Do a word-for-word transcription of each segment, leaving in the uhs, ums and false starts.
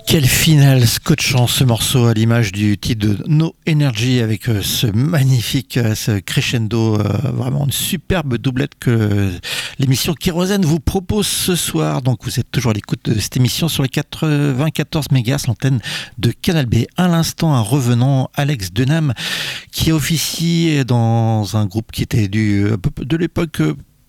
Quel final scotchant ce morceau à l'image du titre de No Energy avec euh, ce magnifique euh, ce crescendo, euh, vraiment une superbe doublette que l'émission Kérosène vous propose ce soir. Donc vous êtes toujours à l'écoute de cette émission sur les quatre-vingt-quatorze mégahertz, l'antenne de Canal B. À l'instant, un revenant, Alex Denham, qui officie dans un groupe qui était du, de l'époque...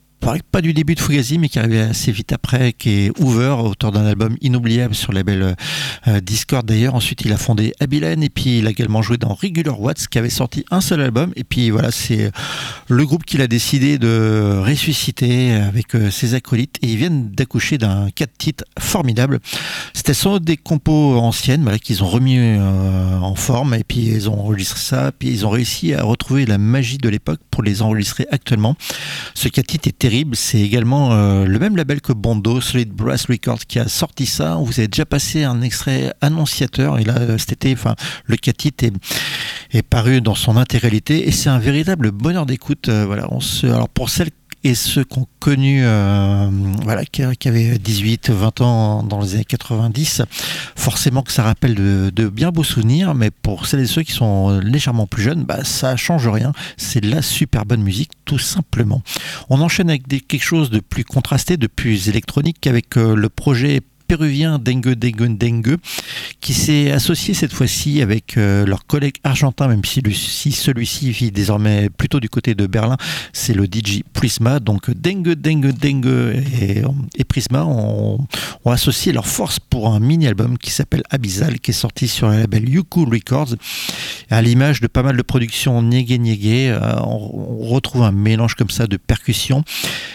pas du début de Fugazi, mais qui arrivait assez vite après, qui est Hoover, auteur d'un album inoubliable sur le label euh, Discord d'ailleurs. Ensuite, il a fondé Abilene et puis il a également joué dans Regular Watts, qui avait sorti un seul album. Et puis voilà, c'est le groupe qu'il a décidé de ressusciter avec euh, ses acolytes. Et ils viennent d'accoucher d'un quatre titres formidable. C'était sans des compos anciennes, voilà, qu'ils ont remis euh, en forme. Et puis ils ont enregistré ça. Puis ils ont réussi à retrouver la magie de l'époque pour les enregistrer actuellement. Ce quatre titres est terrible. C'est également euh, le même label que Bondo, Solid Brass Records, qui a sorti ça. Vous avez déjà passé un extrait annonciateur et là cet été, enfin le quatre titres est, est paru dans son intégralité et c'est un véritable bonheur d'écoute. Euh, voilà, on se, alors pour celles et ceux qui ont connu, euh, voilà, qui, qui avaient dix-huit, vingt ans dans les années quatre-vingt-dix, forcément que ça rappelle de, de bien beaux souvenirs, mais pour celles et ceux qui sont légèrement plus jeunes, bah, ça change rien. C'est de la super bonne musique, tout simplement. On enchaîne avec des, quelque chose de plus contrasté, de plus électronique, avec euh, le projet péruvien Dengue Dengue Dengue, qui s'est associé cette fois-ci avec euh, leur collègue argentin, même si, lui, si celui-ci vit désormais plutôt du côté de Berlin, c'est le D J Prisma. Donc Dengue Dengue Dengue et, et Prisma ont, ont associé leurs forces pour un mini-album qui s'appelle Abyssal, qui est sorti sur le label Yuku Records. À l'image de pas mal de productions Niégué Niégué, euh, on, on retrouve un mélange comme ça de percussions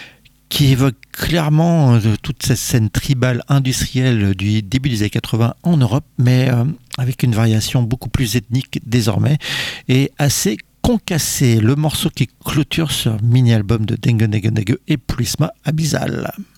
qui évoque clairement euh, toute cette scène tribale industrielle du début des années quatre-vingts en Europe, mais euh, avec une variation beaucoup plus ethnique désormais et assez concassée. Le morceau qui clôture ce mini-album de Dengue Dengue Dengue est Prisma Abyssal.